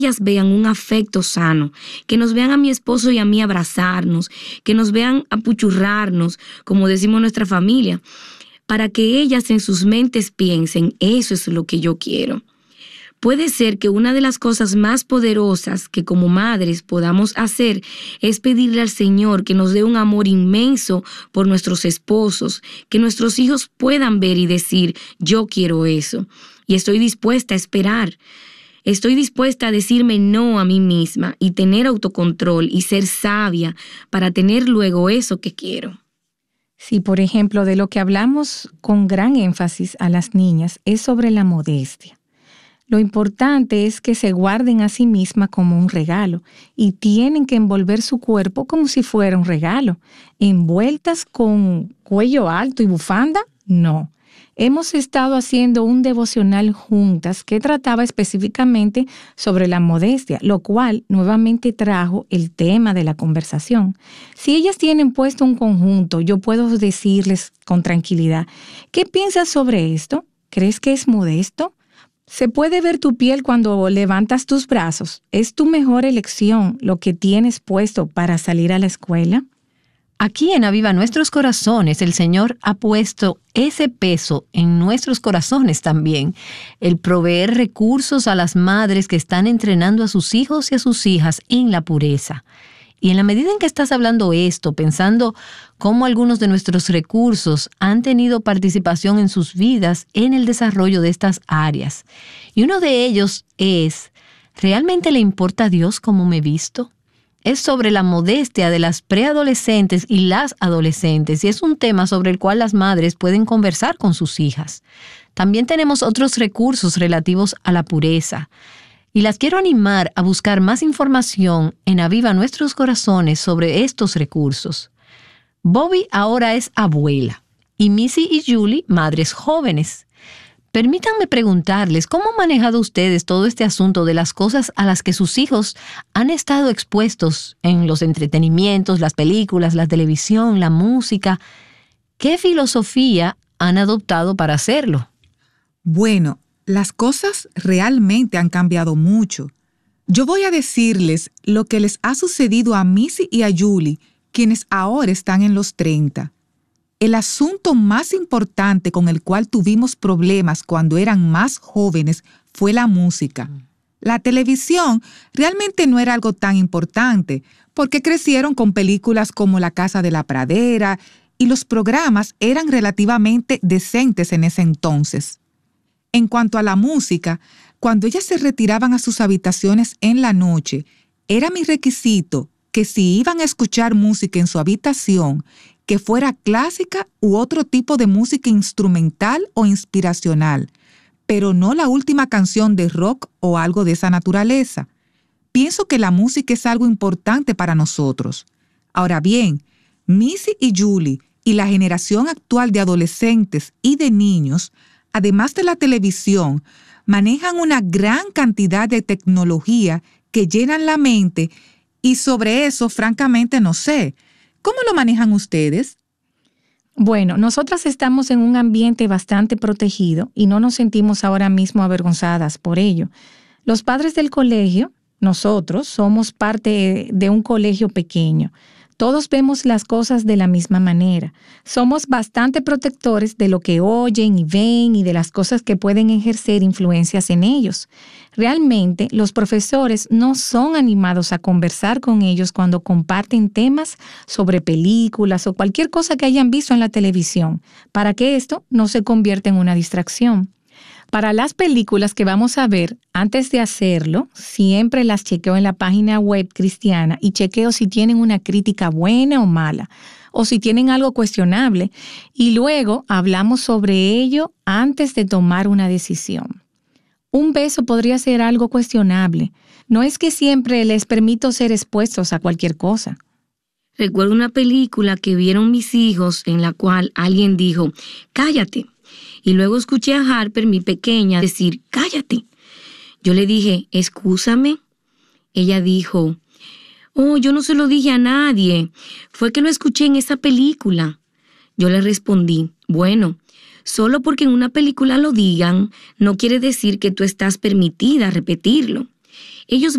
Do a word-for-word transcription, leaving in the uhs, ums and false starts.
ellas vean un afecto sano, que nos vean a mi esposo y a mí abrazarnos, que nos vean apuchurrarnos, como decimos en nuestra familia, para que ellas en sus mentes piensen, eso es lo que yo quiero. Puede ser que una de las cosas más poderosas que como madres podamos hacer es pedirle al Señor que nos dé un amor inmenso por nuestros esposos, que nuestros hijos puedan ver y decir, yo quiero eso, y estoy dispuesta a esperar. Estoy dispuesta a decirme no a mí misma y tener autocontrol y ser sabia para tener luego eso que quiero. Sí, por ejemplo, de lo que hablamos con gran énfasis a las niñas es sobre la modestia. Lo importante es que se guarden a sí mismas como un regalo y tienen que envolver su cuerpo como si fuera un regalo. ¿Envueltas con cuello alto y bufanda? No. Hemos estado haciendo un devocional juntas que trataba específicamente sobre la modestia, lo cual nuevamente trajo el tema de la conversación. Si ellas tienen puesto un conjunto, yo puedo decirles con tranquilidad, ¿qué piensas sobre esto? ¿Crees que es modesto? ¿Se puede ver tu piel cuando levantas tus brazos? ¿Es tu mejor elección lo que tienes puesto para salir a la escuela? Aquí en Aviva Nuestros Corazones, el Señor ha puesto ese peso en nuestros corazones también, el proveer recursos a las madres que están entrenando a sus hijos y a sus hijas en la pureza. Y en la medida en que estás hablando esto, pensando cómo algunos de nuestros recursos han tenido participación en sus vidas en el desarrollo de estas áreas. Y uno de ellos es, ¿realmente le importa a Dios cómo me visto? Es sobre la modestia de las preadolescentes y las adolescentes, y es un tema sobre el cual las madres pueden conversar con sus hijas. También tenemos otros recursos relativos a la pureza. Y las quiero animar a buscar más información en Aviva Nuestros Corazones sobre estos recursos. Bobby ahora es abuela y Missy y Julie madres jóvenes. Permítanme preguntarles cómo han manejado ustedes todo este asunto de las cosas a las que sus hijos han estado expuestos en los entretenimientos, las películas, la televisión, la música. ¿Qué filosofía han adoptado para hacerlo? Bueno, las cosas realmente han cambiado mucho. Yo voy a decirles lo que les ha sucedido a Missy y a Julie, quienes ahora están en los treinta. El asunto más importante con el cual tuvimos problemas cuando eran más jóvenes fue la música. La televisión realmente no era algo tan importante, porque crecieron con películas como La Casa de la Pradera y los programas eran relativamente decentes en ese entonces. En cuanto a la música, cuando ellas se retiraban a sus habitaciones en la noche, era mi requisito que si iban a escuchar música en su habitación, que fuera clásica u otro tipo de música instrumental o inspiracional, pero no la última canción de rock o algo de esa naturaleza. Pienso que la música es algo importante para nosotros. Ahora bien, Missy y Julie y la generación actual de adolescentes y de niños, además de la televisión, manejan una gran cantidad de tecnología que llenan la mente y sobre eso, francamente, no sé. ¿Cómo lo manejan ustedes? Bueno, nosotras estamos en un ambiente bastante protegido y no nos sentimos ahora mismo avergonzadas por ello. Los padres del colegio, nosotros, somos parte de un colegio pequeño. Todos vemos las cosas de la misma manera. Somos bastante protectores de lo que oyen y ven y de las cosas que pueden ejercer influencias en ellos. Realmente, los profesores no son animados a conversar con ellos cuando comparten temas sobre películas o cualquier cosa que hayan visto en la televisión, para que esto no se convierta en una distracción. Para las películas que vamos a ver, antes de hacerlo, siempre las chequeo en la página web cristiana y chequeo si tienen una crítica buena o mala, o si tienen algo cuestionable, y luego hablamos sobre ello antes de tomar una decisión. Un beso podría ser algo cuestionable. No es que siempre les permito ser expuestos a cualquier cosa. Recuerdo una película que vieron mis hijos en la cual alguien dijo, cállate. Y luego escuché a Harper, mi pequeña, decir, cállate. Yo le dije, excúsame. Ella dijo, oh, yo no se lo dije a nadie. Fue que lo escuché en esa película. Yo le respondí, bueno, solo porque en una película lo digan, no quiere decir que tú estás permitida a repetirlo. ellos